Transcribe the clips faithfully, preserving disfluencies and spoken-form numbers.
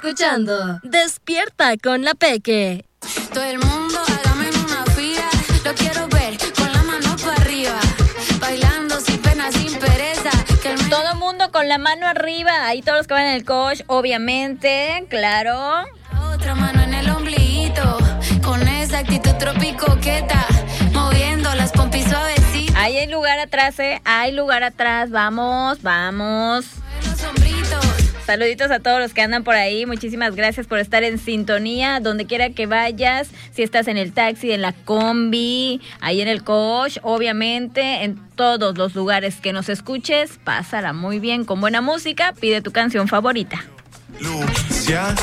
escuchando Despierta con la Peque. Todo el mundo hágame una fila, lo quiero ver con la mano para arriba, bailando sin pena, sin pereza. Que el... Todo el mundo con la mano arriba, ahí todos los que van en el coche, obviamente, claro. Otra mano en el ombliguito, con esa actitud tropicoqueta, moviendo las pompis suavecitas. Ahí hay lugar atrás, ¿eh? Hay lugar atrás, vamos, vamos. Los hombritos. Saluditos a todos los que andan por ahí, muchísimas gracias por estar en sintonía, donde quiera que vayas, si estás en el taxi, en la combi, ahí en el coche, obviamente, en todos los lugares que nos escuches, pásala muy bien con buena música, pide tu canción favorita. Luciano.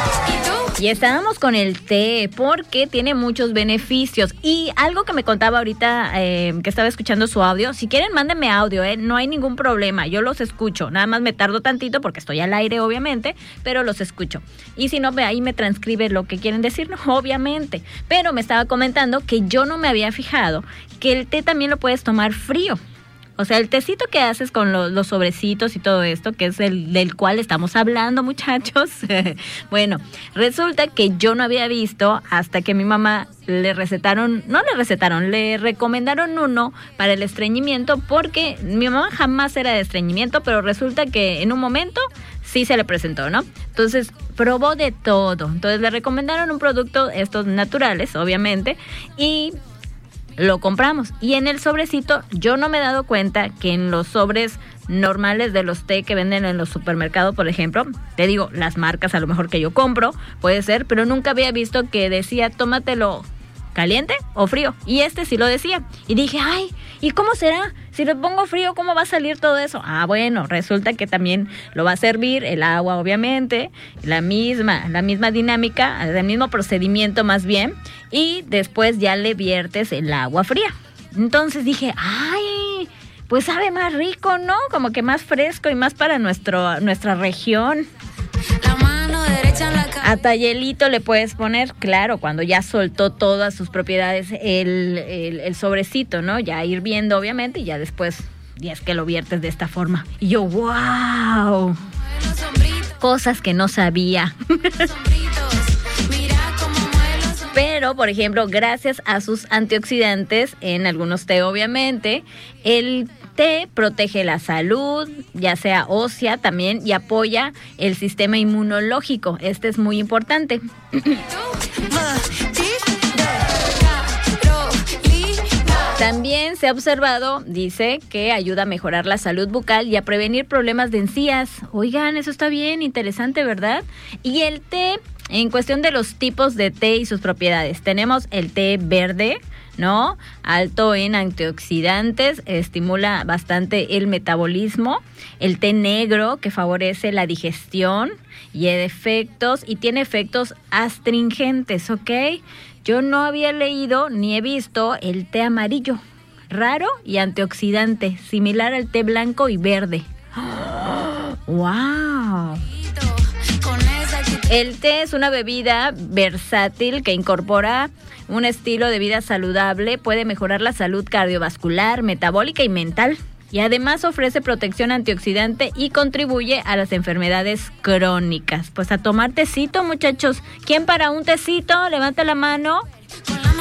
Y estábamos con el té porque tiene muchos beneficios. Y algo que me contaba ahorita, eh, que estaba escuchando su audio, si quieren mándenme audio, eh, no hay ningún problema, yo los escucho, nada más me tardo tantito porque estoy al aire obviamente, pero los escucho. Y si no, ahí me transcribe lo que quieren decir, no, obviamente. Pero me estaba comentando que yo no me había fijado que el té también lo puedes tomar frío. O sea, el tecito que haces con los, los sobrecitos y todo esto, que es el del cual estamos hablando, muchachos. Bueno, resulta que yo no había visto hasta que mi mamá le recetaron, no le recetaron, le recomendaron uno para el estreñimiento, porque mi mamá jamás era de estreñimiento, pero resulta que en un momento sí se le presentó, ¿no? Entonces, probó de todo. Entonces, le recomendaron un producto, estos naturales, obviamente, y lo compramos. Y en el sobrecito, yo no me he dado cuenta que en los sobres normales de los té que venden en los supermercados, por ejemplo, te digo, las marcas a lo mejor que yo compro, puede ser, pero nunca había visto que decía, tómatelo caliente o frío. Y este sí lo decía. Y dije, ay, ¿y cómo será? Si lo pongo frío, ¿cómo va a salir todo eso? Ah, bueno, resulta que también lo va a servir el agua, obviamente, la misma, la misma dinámica, el mismo procedimiento más bien, y después ya le viertes el agua fría. Entonces dije, ay, pues sabe más rico, ¿no? Como que más fresco y más para nuestro, nuestra región. La mano derecha en la cara. Hasta hielito le puedes poner, claro, cuando ya soltó todas sus propiedades el, el, el sobrecito, ¿no? Ya hirviendo, obviamente, y ya después, ya es que lo viertes de esta forma. Y yo, wow, cosas que no sabía. Pero, por ejemplo, gracias a sus antioxidantes, en algunos té, obviamente, el té protege la salud, ya sea ósea también, y apoya el sistema inmunológico. Este es muy importante. También se ha observado, dice, que ayuda a mejorar la salud bucal y a prevenir problemas de encías. Oigan, eso está bien interesante, ¿verdad? Y el té, en cuestión de los tipos de té y sus propiedades, tenemos el té verde, ¿no? Alto en antioxidantes, estimula bastante el metabolismo. El té negro, que favorece la digestión y efectos, y tiene efectos astringentes, ¿ok? Yo no había leído ni he visto el té amarillo, raro y antioxidante, similar al té blanco y verde. ¡Wow! El té es una bebida versátil que incorpora un estilo de vida saludable, puede mejorar la salud cardiovascular, metabólica y mental. Y además ofrece protección antioxidante y contribuye a las enfermedades crónicas. Pues a tomar tecito, muchachos. ¿Quién para un tecito? Levanta la mano.